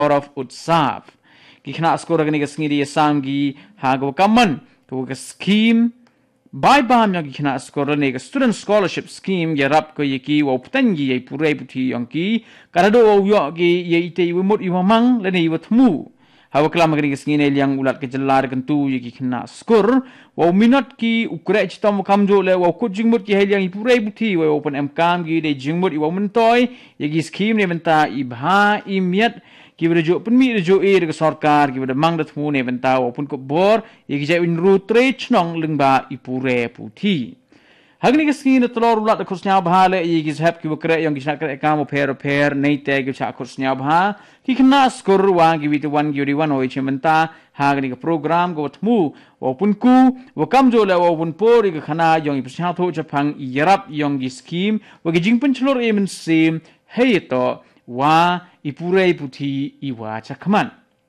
of utsap ki khna skor gani ga sngi sam gi ha go kaman ko ga scheme Bai bam yang kena skor ne student scholarship scheme ya rap ko yeki wa putangi ye purai puthi yang ki karado yo ki ye ite wimut iwamang le ne iwatmu hawa klam gani sngine liang ulat ke jelar kentu yeki kena skor wa minat ki ukre chitam kamjo le wa kujingmut ki heliang purai puthi wa open mkam gi de jingmut iwa mentoy yeki scheme ne menta ibha imiat ki berjo penmi rejo ke sarkar ki ber mang dat mu ne benta opun ko bor ye ki jai ru tre chnong lingba ipure puthi hagni ke skin tlor ulat ko snya bhale ye ki hap ki bkre yang ki sakre kam pher nei te ki cha ko snya bha ki khna skor wa ki bit wan gi ri wan oi chementa hagni ke program go thmu opun ku wa kam jo le opun por ki khana yong i psha tho chapang yarap yong gi scheme wa ki jingpun chlor emen sim hey to wa ipurei puthi iwa chakman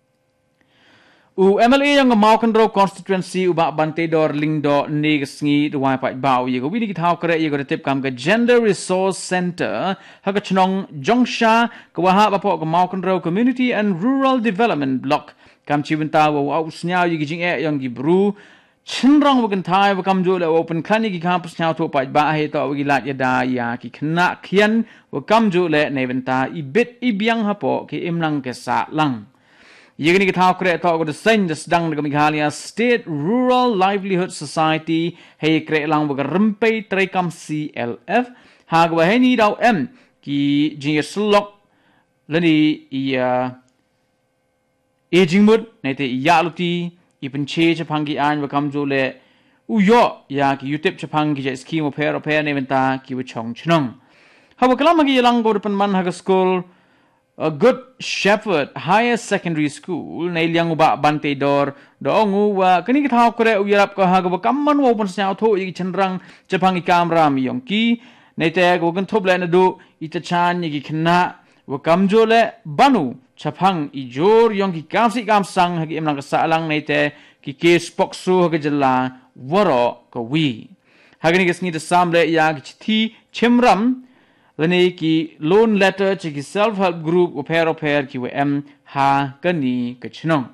u MLA yang Maukandro constituency uba bante dor lingdo negsngi dwa pa baw ye go wini ki thaw kare ye go tip kam ga gender resource center ha ga chnong jongsha ko ha ba po ga Maukandro community and rural development block kam chibenta wo au snya ye gi jing e yang gi bru chinrang wagan thai wakam jo le open khani ki campus nya tho pa ba he to wi lat ya da ya ki khna khian wakam jo le neventa i bit i biang ha po ki imlang ke sa lang yegni ki thaw kre to go de sen de dang de Meghalaya State Rural Livelihood Society he kre lang wa rumpe tre kam CLF ha go he ni daw m ki jing slok lani ya aging mud ne te yaluti Ipen che chapangi an wakam jo le uyo ya ki YouTube chapangi je scheme opera ne venta ki wa chong chnong hawa kalamagi yalang go depan man ha school a Good Shepherd Higher Secondary School ne liang uba bante dor dongu wa kani ki thaw kore u yarap ko ha go kam man wo pon snya tho yi chenrang chapangi kamra mi yong ki ne te go gan thob le na do ita chan yi ki khna wakam jo le banu chapang ijor yong ki kamsi kam sang hagi emlang ka salang nei te ki case poksu hagi jalla waro ko wi hagani gesni de samle ya ki thi chimram lene ki loan letter chi ki self help group opera ki we ha kani ka chnong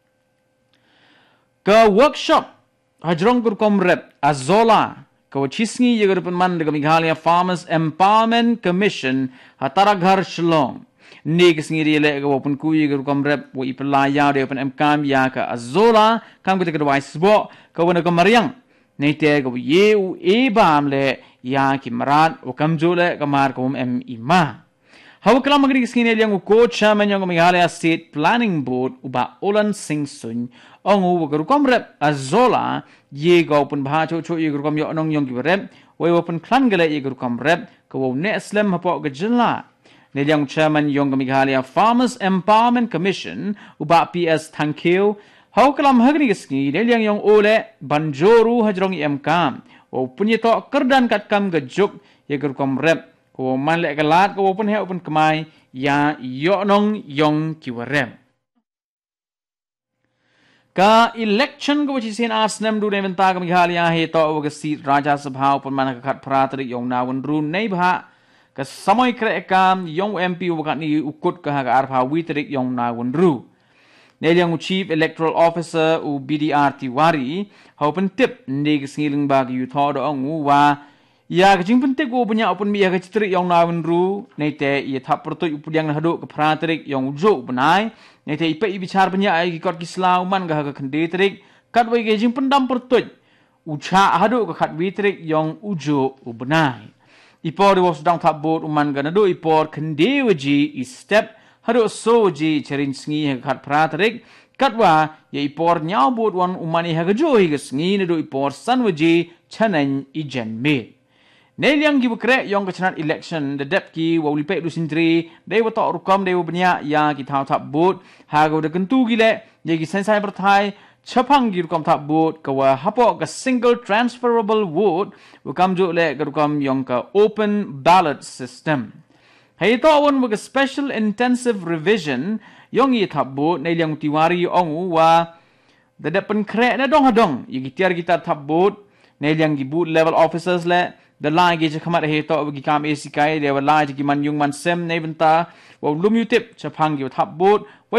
ka workshop hajrong gur komrep azola ko chisngi yegar pan man de Meghalaya Farmers Empowerment Commission hatara ghar shlong nig sngiri le go pun ku ye go kom rep wo ipla ya de pen em kam ya ka azola kam ko te ko wais bo ko wona ko mariang nei te go ye u e bam le ya ki marat o kam jo le ka mar ko em ima haw kala magri skine liang ko chairman yang Meghalaya State Planning Board uba Olan Singh Sun ongu go kom rep azola ye go pun bha cho cho ye go kom yo nong yong ki rep wo pun klan gele ye go kom rep ko ne slam ha po ga jilla Niliang chairman yong Meghalaya Farmers Empowerment Commission uba PS Thankeu haw kalam hagni gisngi niliang yong ole banjoru hajrong kam o punye to kerdan kat kam gajuk ye gur kom rep ko man le galat ko pun he open kamai ya yo nong yong kiwarem ka election ko chi sin asnam du neventa Meghalaya he to o seat Raja Sabha pun man ka khat pratrik yong nawun ru nei bha ka samay kre kam yong MP wakat ni ukut ka ha arpha witrik yong na wonru neliang chief electoral officer u BDR Tiwari hopen tip nig sngiling bag yu tho do ngu wa ya ka jingpun te go punya opun mi ya ka chitrik yong na wonru nei te ye thap protu upudyang na hadu ka pratrik yong jo bunai nei te ipe bichar punya ai ki kot ki slau man ka ka khande trik kat wai ge jingpun dam protu ucha hadu ka khat witrik yong ujo ubunai Ipor di was dang thap bot uman gana do ipor kendewaji I step hado soji cherin sngi khat pratrik katwa ye ipor nyaw bot wan umani hagajo hi sngi ne do ipor sanwaji chanan I janme neliang gi bukre yong ka chanat election the dep ki wali pe du sindri de wa to rukam de bnya ya ki thaw thap bot hago de kentu gi le ye gi sensai prathai chapang gi rukam thap bot ka wa hapo ka single transferable vote wakam jo le ka rukam yong ka open ballot system hay to won wa special intensive revision yong I thap bot nei liang Tiwari ongu wa the dep pen kre na dong hadong ye gi tiar gi ta thap bot nei liang gi boot level officers le the line ge khamat he to gi kam esikai de wa line gi man yung man sem nei benta wa lum yu tip chapang gi thap bot